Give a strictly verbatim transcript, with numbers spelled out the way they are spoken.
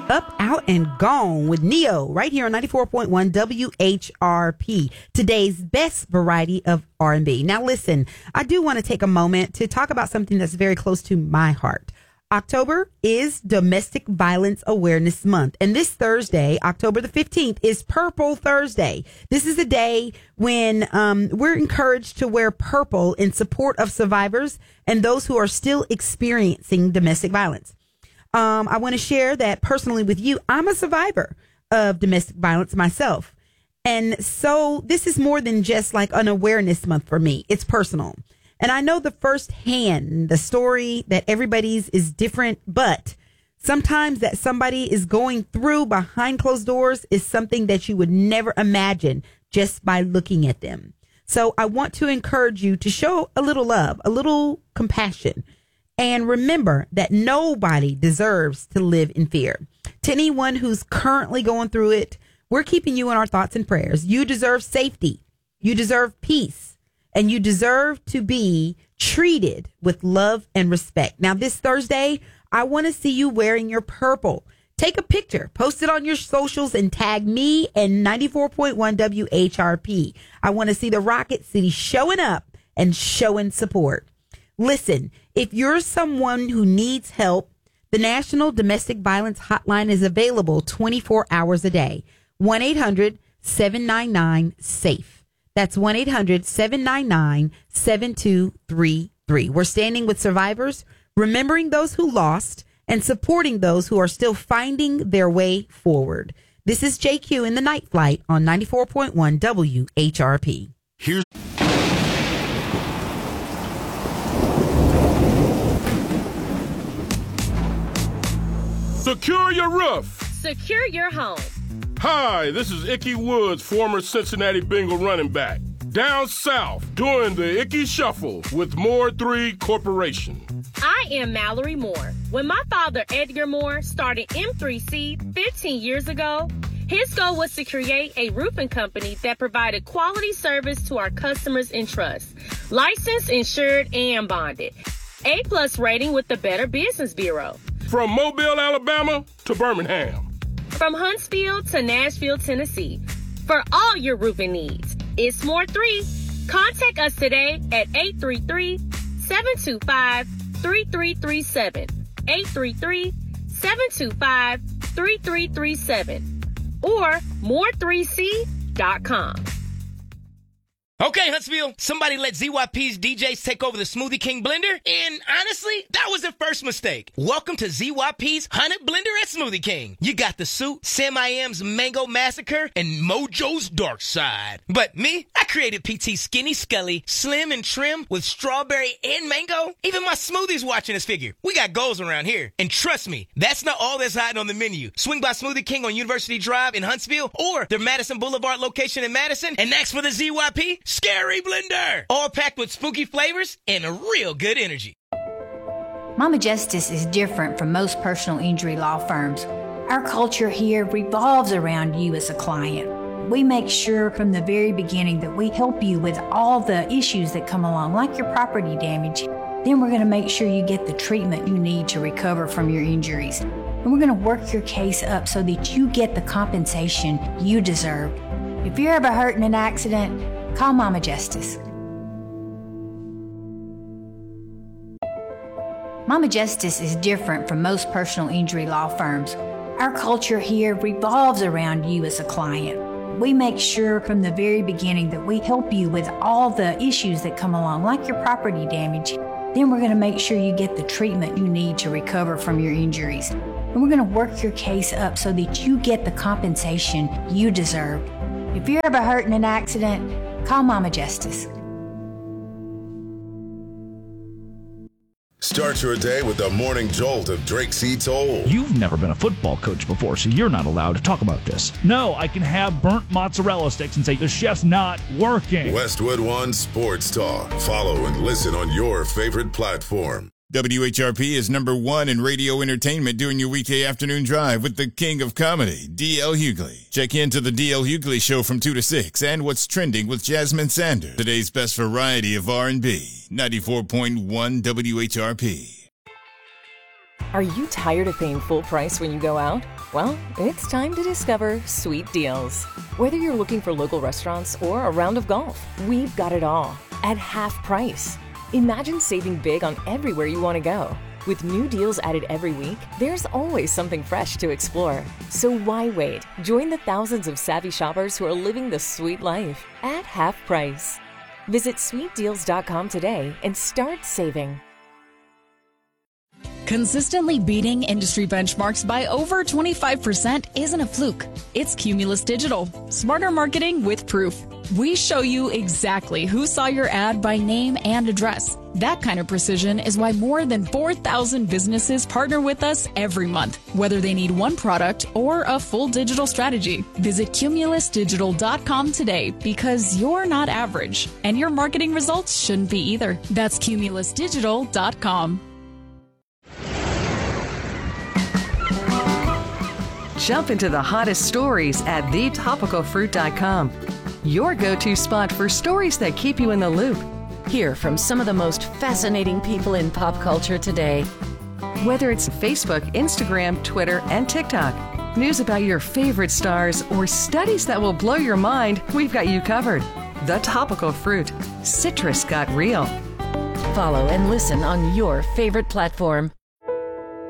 Up, Out, and Gone with Neo right here on ninety-four point one W H R P, today's best variety of R and B. Now listen, I do want to take a moment to talk about something that's very close to my heart. October is Domestic Violence Awareness Month, and this Thursday, October the fifteenth, is Purple Thursday. This is a day when um, we're encouraged to wear purple in support of survivors and those who are still experiencing domestic violence. Um, I want to share that personally with you. I'm a survivor of domestic violence myself. And so this is more than just like an awareness month for me. It's personal. And I know the firsthand, the story that everybody's is different, but sometimes that somebody is going through behind closed doors is something that you would never imagine just by looking at them. So I want to encourage you to show a little love, a little compassion. And remember that nobody deserves to live in fear. To anyone who's currently going through it, we're keeping you in our thoughts and prayers. You deserve safety. You deserve peace. And you deserve to be treated with love and respect. Now, this Thursday, I want to see you wearing your purple. Take a picture, post it on your socials, and tag me and ninety-four point one W H R P. I want to see the Rocket City showing up and showing support. Listen, if you're someone who needs help, the National Domestic Violence Hotline is available twenty-four hours a day. one eight hundred seven nine nine SAFE. That's one eight hundred seven nine nine seven two three three. We're standing with survivors, remembering those who lost, and supporting those who are still finding their way forward. This is J Q in the Night Flight on ninety-four point one W H R P. Here's Secure your roof. Secure your home. Hi, this is Ickey Woods, former Cincinnati Bengal running back. Down south, doing the Ickey Shuffle with Moore three Corporation. I am Mallory Moore. When my father, Edgar Moore, started M three C fifteen years ago, his goal was to create a roofing company that provided quality service to our customers in trust. Licensed, insured, and bonded. A-plus rating with the Better Business Bureau. From Mobile, Alabama to Birmingham. From Huntsville to Nashville, Tennessee. For all your roofing needs, it's Moore three. Contact us today at eight three three, seven two five, three three three seven. eight three three, seven two five, three three three seven. Or more three c dot com. Okay, Huntsville, somebody let Z Y P's D Js take over the Smoothie King blender, and honestly, that was their first mistake. Welcome to Z Y P's Honey Blender at Smoothie King. You got the suit, Sam I Am's Mango Massacre, and Mojo's Dark Side. But me, I created P T Skinny Scully, slim and trim with strawberry and mango. Even my smoothie's watching this figure. We got goals around here. And trust me, that's not all that's hiding on the menu. Swing by Smoothie King on University Drive in Huntsville, or their Madison Boulevard location in Madison, and ask for the Z Y P Scary Blender, all packed with spooky flavors and a real good energy. Mama Justice is different from most personal injury law firms. Our culture here revolves around you as a client. We make sure from the very beginning that we help you with all the issues that come along, like your property damage. Then we're going to make sure you get the treatment you need to recover from your injuries. And we're going to work your case up so that you get the compensation you deserve. If you're ever hurt in an accident, call Mama Justice. Mama Justice is different from most personal injury law firms. Our culture here revolves around you as a client. We make sure from the very beginning that we help you with all the issues that come along, like your property damage. Then we're going to make sure you get the treatment you need to recover from your injuries. And we're going to work your case up so that you get the compensation you deserve. If you're ever hurt in an accident, call Mama Justice. Start your day with the morning jolt of Drake C. Toll. You've never been a football coach before, so you're not allowed to talk about this. No, I can have burnt mozzarella sticks and say the chef's not working. Westwood One Sports Talk. Follow and listen on your favorite platform. W H R P is number one in radio entertainment during your weekday afternoon drive with the king of comedy, D L. Hughley. Check into the D L. Hughley Show from two to six and What's Trending with Jasmine Sanders. Today's best variety of R and B, ninety-four point one W H R P. Are you tired of paying full price when you go out? Well, it's time to discover Sweet Deals. Whether you're looking for local restaurants or a round of golf, we've got it all at half price. Imagine saving big on everywhere you want to go. With new deals added every week, there's always something fresh to explore. So why wait? Join the thousands of savvy shoppers who are living the sweet life at half price. Visit sweet deals dot com today and start saving. Consistently beating industry benchmarks by over twenty-five percent isn't a fluke. It's Cumulus Digital. Smarter marketing with proof. We show you exactly who saw your ad by name and address. That kind of precision is why more than four thousand businesses partner with us every month, whether they need one product or a full digital strategy. Visit cumulus digital dot com today because you're not average, and your marketing results shouldn't be either. That's cumulus digital dot com. Jump into the hottest stories at the topical fruit dot com. Your go-to spot for stories that keep you in the loop. Hear from some of the most fascinating people in pop culture today. Whether it's Facebook, Instagram, Twitter, and TikTok, news about your favorite stars, or studies that will blow your mind, we've got you covered. The Topical Fruit. Citrus got real. Follow and listen on your favorite platform.